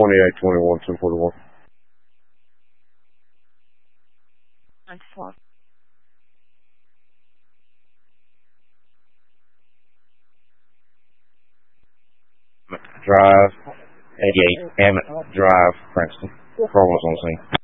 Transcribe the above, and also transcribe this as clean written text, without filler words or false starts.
2821 241. Drive, 88, Hammett Drive, Princeton. Car was on scene.